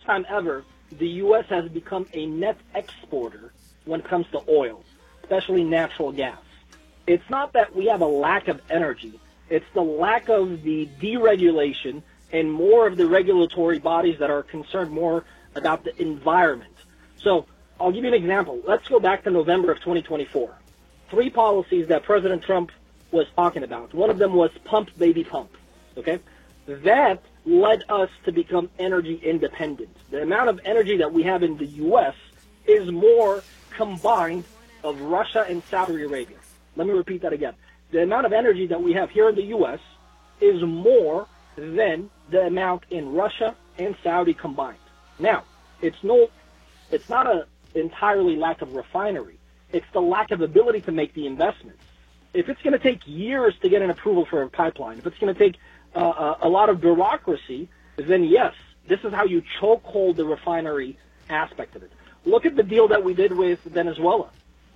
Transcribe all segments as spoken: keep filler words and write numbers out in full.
time ever, the U S has become a net exporter when it comes to oil, especially natural gas. It's not that we have a lack of energy. It's the lack of the deregulation and more of the regulatory bodies that are concerned more about the environment. So I'll give you an example. Let's go back to November of twenty twenty-four. Three policies that President Trump was talking about. One of them was pump, baby, pump. Okay? That led us to become energy independent. The amount of energy that we have in the U S is more combined of Russia and Saudi Arabia. Let me repeat that again. The amount of energy that we have here in the U S is more than the amount in Russia and Saudi combined. Now, it's no, it's not an entirely lack of refinery. It's the lack of ability to make the investments. If it's going to take years to get an approval for a pipeline, if it's going to take uh, a lot of bureaucracy, then yes, this is how you chokehold the refinery aspect of it. Look at the deal that we did with Venezuela.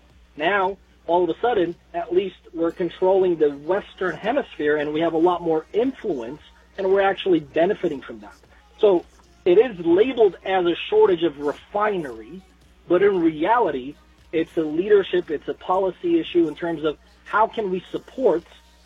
Now, all of a sudden, at least we're controlling the Western Hemisphere, and we have a lot more influence, and we're actually benefiting from that. So it is labeled as a shortage of refinery, but in reality, it's a leadership, it's a policy issue in terms of how can we support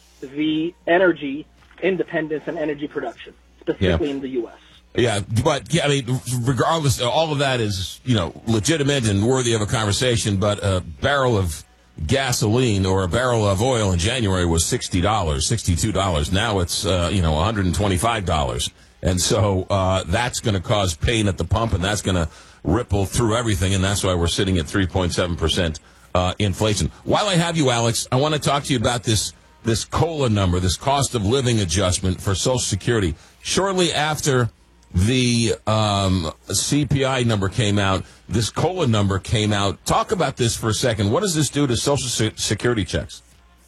the energy independence and energy production, specifically yeah. in the U S. Yeah, but yeah, I mean, regardless, all of that is, you know, legitimate and worthy of a conversation, but a barrel of gasoline or a barrel of oil in January was sixty dollars, sixty-two dollars. Now it's, uh, you know, one hundred twenty-five dollars. And so uh, that's going to cause pain at the pump, and that's going to ripple through everything, and that's why we're sitting at three point seven percent uh, inflation. While I have you, Alex, I want to talk to you about this this COLA number, this cost of living adjustment for Social Security. Shortly after the um, C P I number came out, this COLA number came out. Talk about this for a second. What does this do to Social Security checks?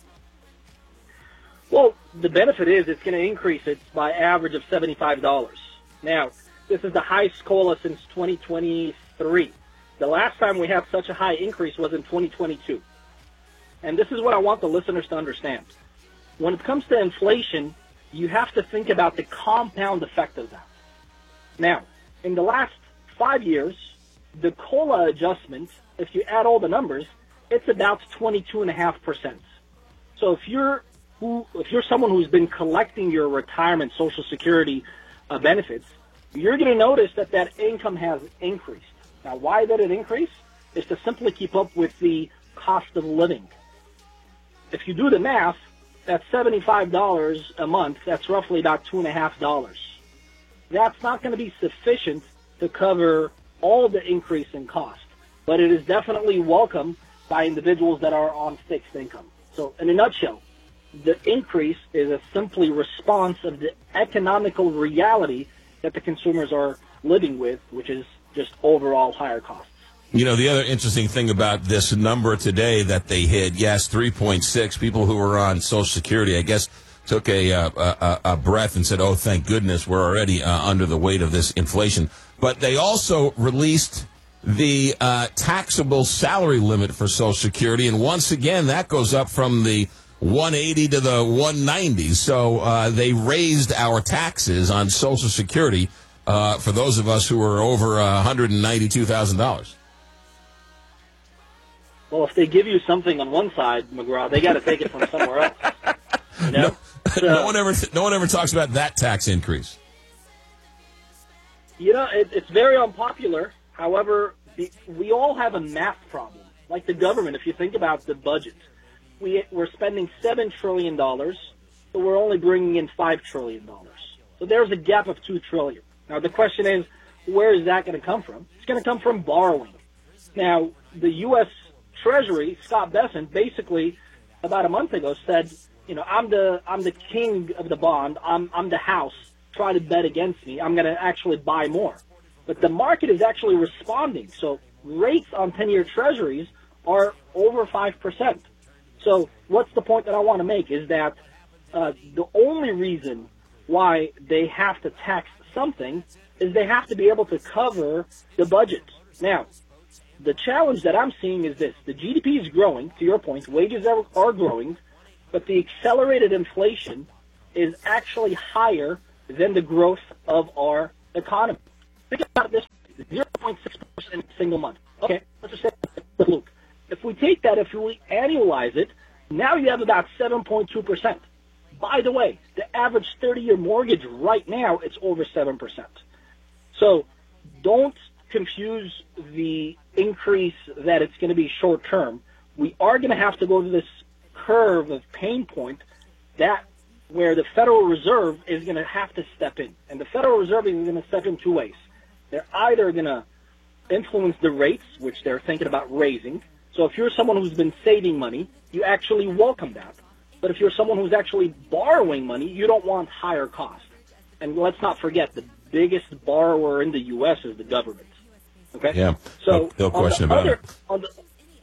Well, the benefit is it's going to increase it by average of seventy-five dollars. Now, this is the highest COLA since twenty twenty-three. The last time we had such a high increase was in twenty twenty-two. And this is what I want the listeners to understand. When it comes to inflation, you have to think about the compound effect of that. Now, in the last five years, the COLA adjustment, if you add all the numbers, it's about twenty-two point five percent. So if you're who, if you're someone who's been collecting your retirement Social Security uh, benefits, you're going to notice that that income has increased. Now, why did it increase? Is to simply keep up with the cost of living. If you do the math, that's seventy-five dollars a month. That's roughly about two point five dollars. That's not going to be sufficient to cover all the increase in cost, but it is definitely welcome by individuals that are on fixed income. So in a nutshell, the increase is a simply response of the economical reality that the consumers are living with, which is just overall higher costs. You know, the other interesting thing about this number today that they hit, yes, three point six, people who were on Social Security, I guess, took a, uh, a, a breath and said, oh, thank goodness, we're already uh, under the weight of this inflation. But they also released the uh, taxable salary limit for Social Security, and once again, that goes up from the one eighty to the one ninety. So uh, they raised our taxes on Social Security uh, for those of us who are over uh, one hundred ninety-two thousand dollars. Well, if they give you something on one side, McGraw, they got to take it from somewhere else. You know? No, so, no one ever, no one ever talks about that tax increase. You know, it, it's very unpopular. However, the, we all have a math problem. Like the government, if you think about the budget, we, we're spending seven trillion dollars, but we're only bringing in five trillion dollars. So there's a gap of two trillion dollars. Now, the question is, where is that going to come from? It's going to come from borrowing. Now, the U S Treasury, Scott Bessent, basically about a month ago said, you know, I'm the I'm the king of the bond. I'm I'm the house. Try to bet against me. I'm going to actually buy more. But the market is actually responding. So rates on ten-year Treasuries are over five percent. So what's the point that I want to make is that uh, the only reason why they have to tax something is they have to be able to cover the budget. Now, the challenge that I'm seeing is this. The G D P is growing, to your point. Wages are, are growing, but the accelerated inflation is actually higher than the growth of our economy. Think about it this single month. Okay, let's just say Luke. If we take that, if we annualize it, now you have about seven point two percent. By the way, the average thirty-year mortgage right now, it's over seven percent. So don't confuse the increase that it's going to be short term. We are going to have to go to this curve of pain point that where the Federal Reserve is going to have to step in. And the Federal Reserve is going to step in two ways. They're either going to influence the rates, which they're thinking about raising. So if you're someone who's been saving money, you actually welcome that. But if you're someone who's actually borrowing money, you don't want higher costs. And let's not forget, the biggest borrower in the U S is the government. Okay? Yeah, so no, no question about other, it. On the,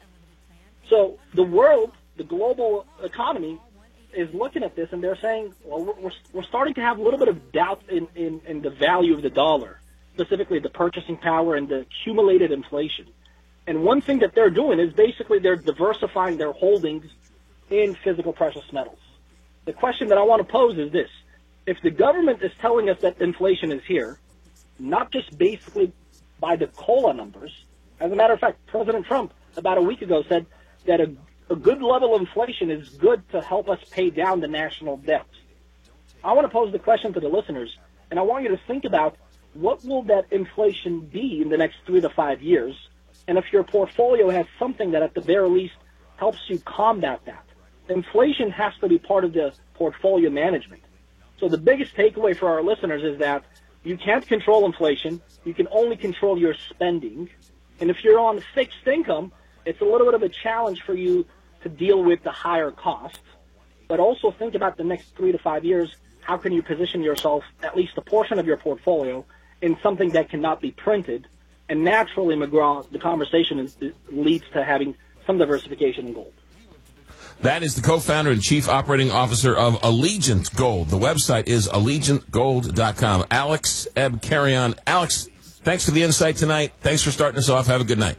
so the world, the global economy, is looking at this and they're saying, well, we're, we're starting to have a little bit of doubt in, in, in the value of the dollar, specifically the purchasing power and the accumulated inflation. And one thing that they're doing is basically they're diversifying their holdings in physical precious metals. The question that I want to pose is this. If the government is telling us that inflation is here, not just basically by the COLA numbers, as a matter of fact, President Trump about a week ago said that a, a good level of inflation is good to help us pay down the national debt. I want to pose the question to the listeners, and I want you to think about what will that inflation be in the next three to five years, and if your portfolio has something that at the very least helps you combat that. Inflation has to be part of the portfolio management. So the biggest takeaway for our listeners is that you can't control inflation. You can only control your spending. And if you're on fixed income, it's a little bit of a challenge for you to deal with the higher costs. But also think about the next three to five years. How can you position yourself, at least a portion of your portfolio, in something that cannot be printed? And naturally, McGraw, the conversation is, leads to having some diversification in gold. That is the co-founder and chief operating officer of Allegiant Gold. The website is allegiant gold dot com. Alex Abkarian. Alex, thanks for the insight tonight. Thanks for starting us off. Have a good night.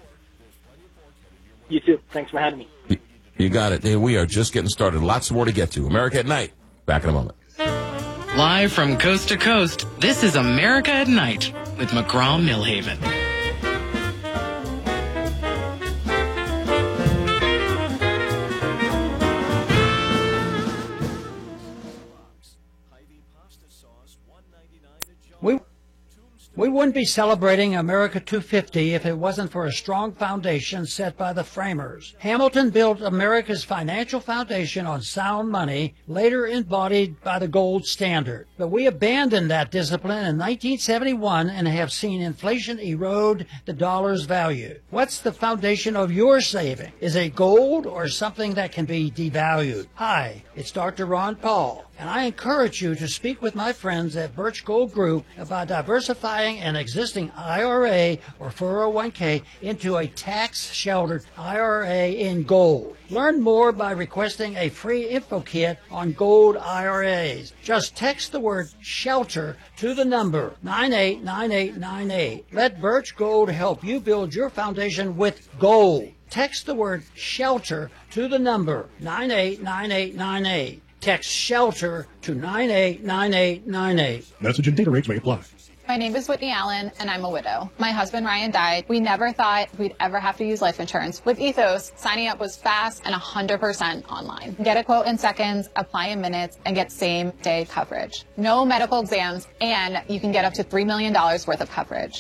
You too. Thanks for having me. You got it. Hey, we are just getting started. Lots more to get to. America at Night. Back in a moment. Live from coast to coast, this is America at Night with McGraw-Millhaven. We, we wouldn't be celebrating America two fifty if it wasn't for a strong foundation set by the framers. Hamilton built America's financial foundation on sound money, later embodied by the gold standard. But we abandoned that discipline in nineteen seventy-one and have seen inflation erode the dollar's value. What's the foundation of your saving? Is it gold or something that can be devalued? Hi, it's Doctor Ron Paul, and I encourage you to speak with my friends at Birch Gold Group about diversifying an existing I R A or four oh one k into a tax-sheltered I R A in gold. Learn more by requesting a free info kit on gold I R As. Just text the word SHELTER to the number nine eight nine eight nine eight. Let Birch Gold help you build your foundation with gold. Text the word SHELTER to the number nine eight nine eight nine eight. Text SHELTER to nine eight nine eight nine eight. Message and data rates may apply. My name is Whitney Allen, and I'm a widow. My husband, Ryan, died. We never thought we'd ever have to use life insurance. With Ethos, signing up was fast and one hundred percent online. Get a quote in seconds, apply in minutes, and get same-day coverage. No medical exams, and you can get up to three million dollars worth of coverage.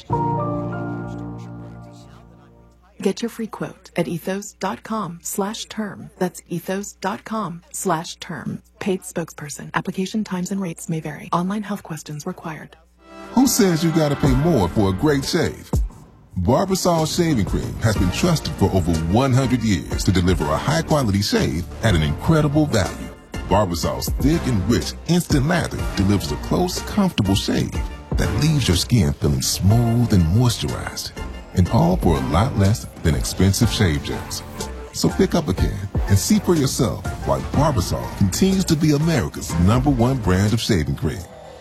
Get your free quote at ethos.com slash term. That's ethos.com slash term. Paid spokesperson. Application times and rates may vary. Online health questions required. Who says you gotta pay more for a great shave? Barbasol Shaving Cream has been trusted for over one hundred years to deliver a high-quality shave at an incredible value. Barbasol's thick and rich instant lather delivers a close, comfortable shave that leaves your skin feeling smooth and moisturized. And all for a lot less than expensive shave gels. So pick up a can and see for yourself why Barbasol continues to be America's number one brand of shaving cream.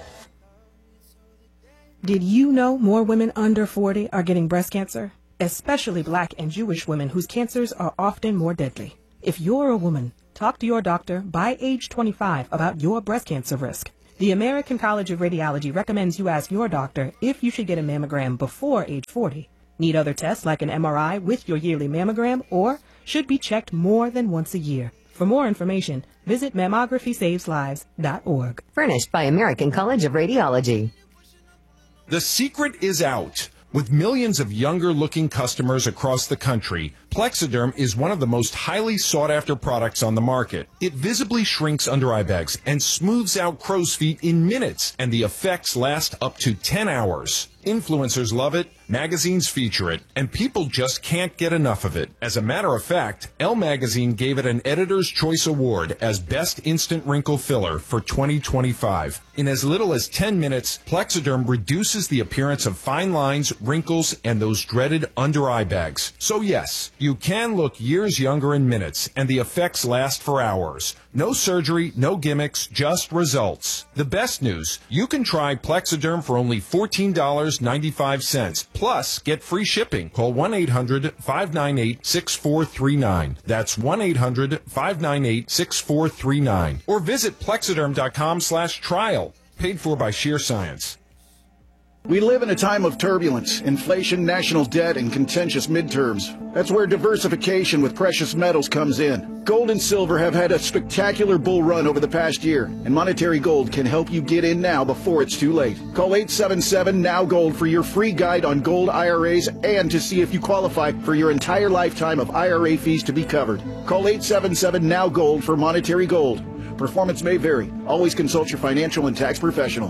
Did you know more women under forty are getting breast cancer? Especially Black and Jewish women whose cancers are often more deadly. If you're a woman, talk to your doctor by age twenty-five about your breast cancer risk. The American College of Radiology recommends you ask your doctor if you should get a mammogram before age forty. Need other tests like an M R I with your yearly mammogram, or should be checked more than once a year? For more information, visit mammography saves lives dot org. Furnished by American College of Radiology. The secret is out. With millions of younger-looking customers across the country, Plexiderm is one of the most highly sought-after products on the market. It visibly shrinks under eye bags and smooths out crow's feet in minutes, and the effects last up to ten hours. Influencers love it, magazines feature it, and people just can't get enough of it. As a matter of fact, Elle Magazine gave it an Editor's Choice Award as Best Instant Wrinkle Filler for twenty twenty-five. In as little as ten minutes, Plexiderm reduces the appearance of fine lines, wrinkles, and those dreaded under-eye bags. So yes, you can look years younger in minutes, and the effects last for hours. No surgery, no gimmicks, just results. The best news, you can try Plexiderm for only fourteen dollars and ninety-five cents. Plus, get free shipping. Call one eight hundred, five nine eight, six four three nine. That's one eight hundred, five nine eight, six four three nine. Or visit plexiderm.com slash trial. Paid for by Sheer Science. We live in a time of turbulence, inflation, national debt, and contentious midterms. That's where diversification with precious metals comes in. Gold and silver have had a spectacular bull run over the past year, and Monetary Gold can help you get in now before it's too late. Call eight seven seven, N O W Gold for your free guide on gold I R As and to see if you qualify for your entire lifetime of I R A fees to be covered. Call eight seven seven, N O W Gold for Monetary Gold. Performance may vary. Always consult your financial and tax professional.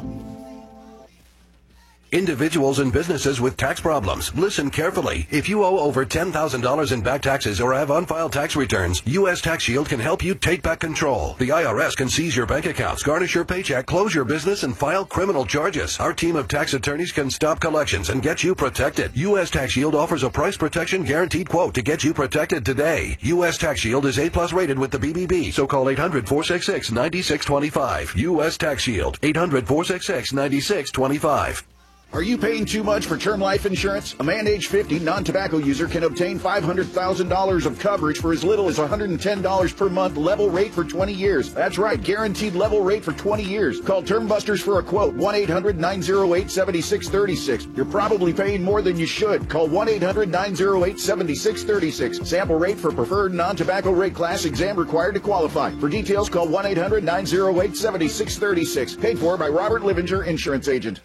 Individuals and businesses with tax problems, listen carefully. If you owe over ten thousand dollars in back taxes or have unfiled tax returns, U S Tax Shield can help you take back control. The I R S can seize your bank accounts, garnish your paycheck, close your business, and file criminal charges. Our team of tax attorneys can stop collections and get you protected. U S Tax Shield offers a price protection guaranteed quote to get you protected today. U S Tax Shield is A plus rated with the B B B, so call eight hundred, four six six, nine six two five. U S Tax Shield, eight hundred, four six six, nine six two five. Are you paying too much for term life insurance? A man age fifty non-tobacco user can obtain five hundred thousand dollars of coverage for as little as one hundred ten dollars per month, level rate for twenty years. That's right, guaranteed level rate for twenty years. Call Term Busters for a quote, one eight hundred, nine oh eight, seven six three six. You're probably paying more than you should. Call one eight hundred, nine oh eight, seven six three six. Sample rate for preferred non-tobacco rate class, exam required to qualify. For details, call one eight hundred, nine oh eight, seven six three six. Paid for by Robert Livinger, Insurance Agent.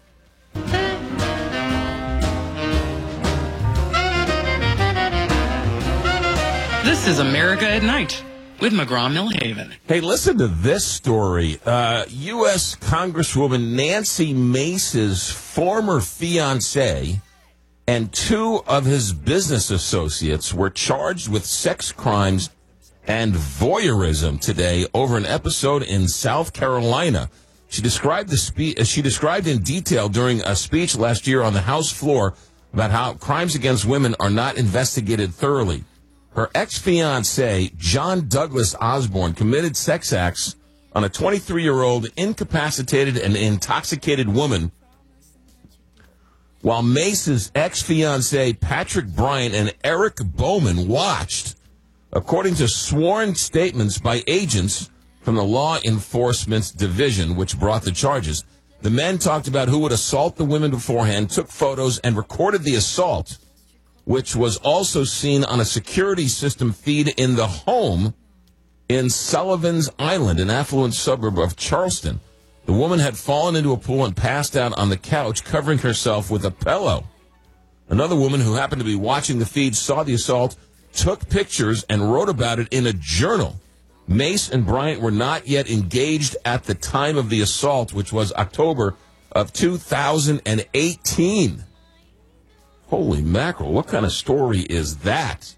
This is America at Night with McGraw-Millhaven. Hey, listen to this story. Uh, U S Congresswoman Nancy Mace's former fiancé and two of his business associates were charged with sex crimes and voyeurism today over an episode in South Carolina. She described the spe- she described in detail during a speech last year on the House floor about how crimes against women are not investigated thoroughly. Her ex-fiancé, John Douglas Osborne, committed sex acts on a twenty-three-year-old incapacitated and intoxicated woman, while Mace's ex-fiancé, Patrick Bryant, and Eric Bowman watched, according to sworn statements by agents from the Law Enforcement Division, which brought the charges. The men talked about who would assault the women beforehand, took photos, and recorded the assault, which was also seen on a security system feed in the home in Sullivan's Island, an affluent suburb of Charleston. The woman had fallen into a pool and passed out on the couch, covering herself with a pillow. Another woman who happened to be watching the feed saw the assault, took pictures, and wrote about it in a journal. Mace and Bryant were not yet engaged at the time of the assault, which was October of two thousand eighteen. Holy mackerel, what kind of story is that?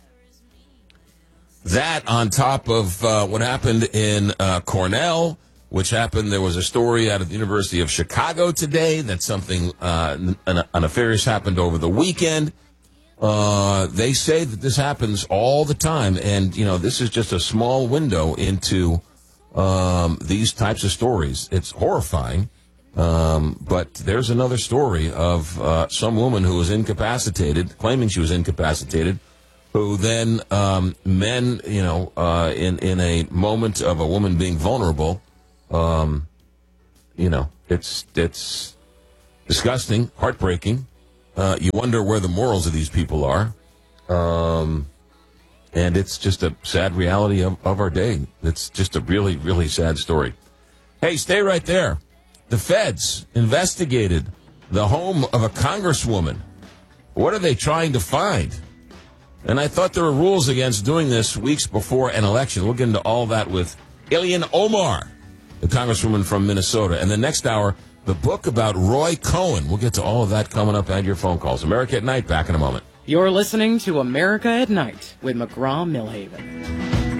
That on top of uh, what happened in uh, Cornell, which happened, there was a story out of the University of Chicago today that something uh, a, a nefarious happened over the weekend. Uh, they say that this happens all the time, and, you know, this is just a small window into um, these types of stories. It's horrifying. Um, but there's another story of uh, some woman who was incapacitated, claiming she was incapacitated, who then um, men, you know, uh, in in a moment of a woman being vulnerable, um, you know, it's it's disgusting, heartbreaking, Uh, you wonder where the morals of these people are. Um, and it's just a sad reality of, of our day. It's just a really, really sad story. Hey, stay right there. The feds investigated the home of a congresswoman. What are they trying to find? And I thought there were rules against doing this weeks before an election. We'll get into all that with Ilhan Omar, the congresswoman from Minnesota. And the next hour, the book about Roy Cohn. We'll get to all of that coming up and your phone calls. America at Night, back in a moment. You're listening to America at Night with McGraw-Milhaven.